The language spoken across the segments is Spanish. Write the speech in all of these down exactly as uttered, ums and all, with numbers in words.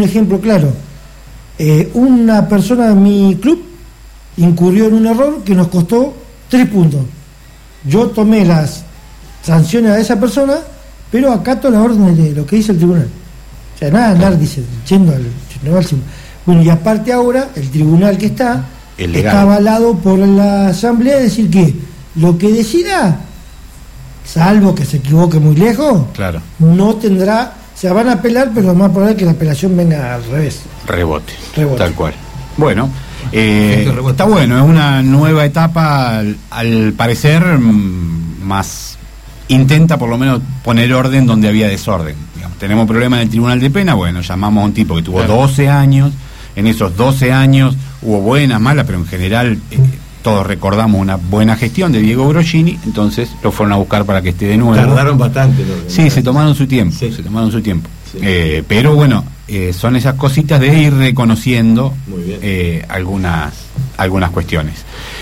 ejemplo claro. Eh, una persona de mi club incurrió en un error que nos costó tres puntos. Yo tomé las sanciones a esa persona, pero acato la orden de lo que dice el tribunal. O sea, nada, andar dice, yendo al, no al bueno, y aparte ahora, el tribunal que está, está avalado por la asamblea, es decir que lo que decida, salvo que se equivoque muy lejos, claro, no tendrá, se van a apelar, pero lo más probable es que la apelación venga al revés. Rebote, Rebote. Tal cual. Bueno, eh, está bueno, es una nueva etapa, al, al parecer, más intenta por lo menos poner orden donde había desorden. Digamos, tenemos problemas en el Tribunal de Pena, bueno, llamamos a un tipo que tuvo claro. doce años, en esos doce años hubo buenas, malas, pero en general eh, todos recordamos una buena gestión de Diego Broggini, entonces lo fueron a buscar para que esté de nuevo. Tardaron bastante. ¿No? Sí, se tomaron su tiempo, sí. se tomaron su tiempo. Sí. Eh, pero bueno, eh, son esas cositas de ir reconociendo eh, algunas, algunas cuestiones.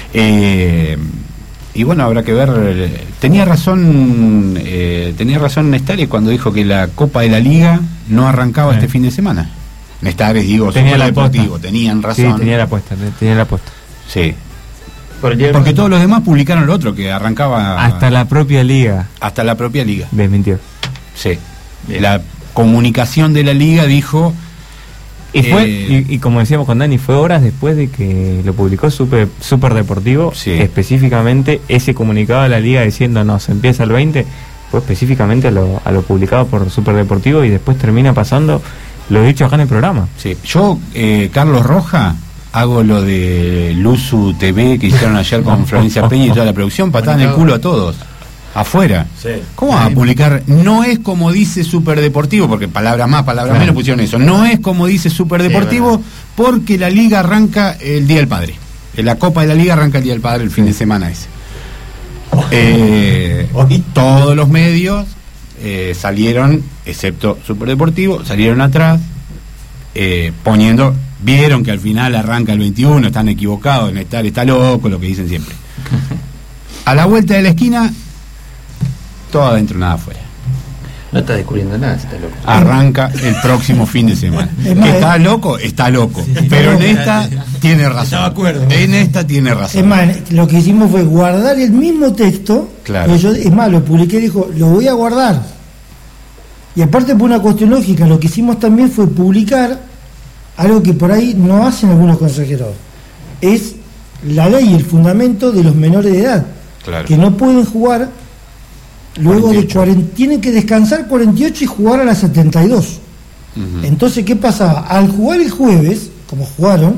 Eh, y bueno, habrá que ver. Tenía razón, eh, tenía razón Nestares cuando dijo que la Copa de la Liga no arrancaba sí. este fin de semana. Nestares, digo, tenía la deportivo, tenían razón. Sí, tenía la apuesta, tenía la apuesta. Sí. Porque todos los demás publicaron lo otro, que arrancaba... Hasta la propia liga. Hasta la propia liga. Desmintió. Sí. Bien. La comunicación de la liga dijo... Y fue eh, y, y como decíamos con Dani, fue horas después de que lo publicó Super, Super Deportivo, sí. específicamente ese comunicado de la liga diciendo no, se empieza el veinte, fue específicamente a lo, a lo publicado por Super Deportivo y después termina pasando lo dicho acá en el programa. Sí. Yo, eh, Carlos Roja... hago lo de Luzu T V que hicieron ayer con Florencia Peña y toda la producción, patada en el culo a todos, afuera. Sí. ¿Cómo va a publicar? No es como dice Superdeportivo, porque palabra más, palabra menos pusieron eso. No es como dice Superdeportivo, sí, porque la liga arranca el Día del Padre. La Copa de la Liga arranca el Día del Padre el fin de semana ese. Eh, todos los medios eh, salieron, excepto Superdeportivo, salieron atrás eh, poniendo... Vieron que al final arranca el veintiuno, están equivocados, Nestar está loco, lo que dicen siempre. A la vuelta de la esquina, todo adentro, nada afuera. No está descubriendo nada, está loco. Arranca el próximo fin de semana. Es más, ¿está loco? Está loco. Sí, pero en esta tiene razón. Acuerdo. En esta tiene razón. Es más, lo que hicimos fue guardar el mismo texto. Claro. Yo, es más, lo publiqué y dijo, lo voy a guardar. Y aparte por una cuestión lógica, lo que hicimos también fue publicar algo que por ahí no hacen algunos consejeros, es la ley y el fundamento de los menores de edad, claro. que no pueden jugar luego de cuarenta, tienen que descansar cuarenta y ocho y jugar a las setenta y dos. Uh-huh. Entonces, ¿qué pasaba? Al jugar el jueves, como jugaron,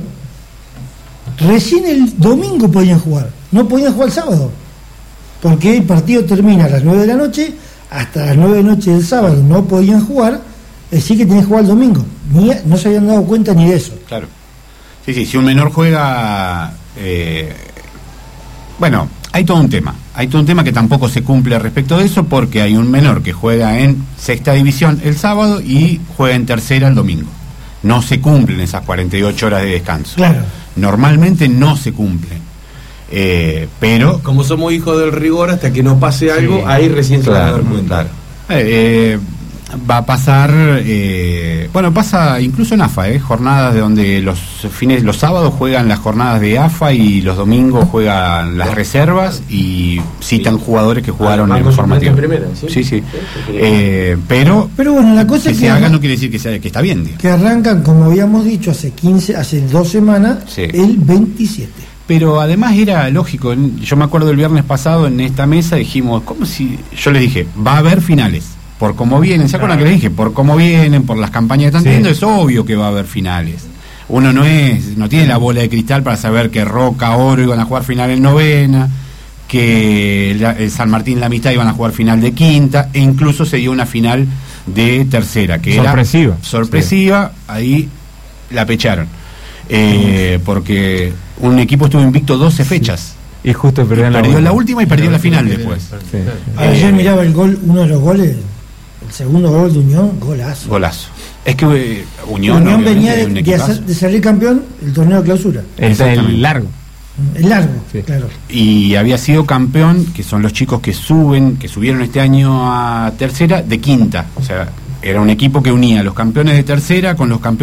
recién el domingo podían jugar, no podían jugar el sábado, porque el partido termina a las nueve de la noche, hasta las nueve de la noche del sábado no podían jugar, es decir que tenían que jugar el domingo. Ni, no se habían dado cuenta ni de eso. Claro. Sí, sí, si un menor juega... Eh, bueno, hay todo un tema. Hay todo un tema que tampoco se cumple respecto de eso, porque hay un menor que juega en sexta división el sábado y juega en tercera el domingo. No se cumplen esas cuarenta y ocho horas de descanso. Claro. Normalmente no se cumplen. Eh, pero... Como somos hijos del rigor, hasta que no pase algo, sí, ahí recién se claro, van a dar cuenta. Claro. Eh, va a pasar, eh, bueno, pasa incluso en A F A, eh, jornadas de donde los fines, los sábados juegan las jornadas de A F A y los domingos juegan las reservas y citan jugadores que jugaron ah, en formativa. ¿Sí? Sí, sí. Eh, pero, pero bueno, la cosa que es se que haga no quiere decir que, sea, que está bien. Digamos. Que arrancan, como habíamos dicho, hace quince, hace dos semanas, sí, el veintisiete. Pero además era lógico, yo me acuerdo el viernes pasado en esta mesa dijimos, ¿cómo si? Yo les dije, va a haber finales. Por cómo vienen, ¿se acuerdan que les dije? Por cómo vienen, por las campañas que están teniendo, sí, es obvio que va a haber finales. Uno no es, no tiene la bola de cristal para saber que Roca, Oro iban a jugar final en novena, que el San Martín, La Amistad iban a jugar final de quinta, e incluso se dio una final de tercera, que sorpresiva. era sorpresiva, sí, ahí la pecharon. Eh, porque un equipo estuvo invicto doce fechas. Sí. Y justo perdió, y la, perdió la última y perdió la final después. Sí. Ayer eh, miraba el gol, uno de los goles. El segundo gol de Unión, golazo. Golazo. Es que eh, Unión, Unión venía de, de, hacer, de salir campeón el torneo de clausura. El, el largo. El largo, sí, claro. Y había sido campeón, que son los chicos que suben, que subieron este año a tercera, de quinta. O sea, era un equipo que unía a los campeones de tercera con los campeones